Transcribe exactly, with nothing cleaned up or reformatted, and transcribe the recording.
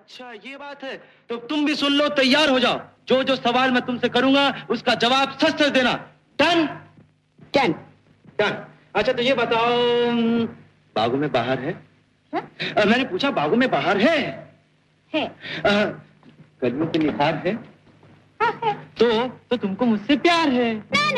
अच्छा ये बात है, तो तुम भी सुन लो, तैयार हो जाओ। जो जो सवाल मैं तुमसे करूंगा उसका जवाब सच सच देना। डन? डन। डन। अच्छा तो ये बताओ, बागों में बाहर है? हा? आ, मैंने पूछा बागों में बाहर है? है। कलियों पे निखार है? हाँ है। तो तो तुमको मुझसे प्यार है?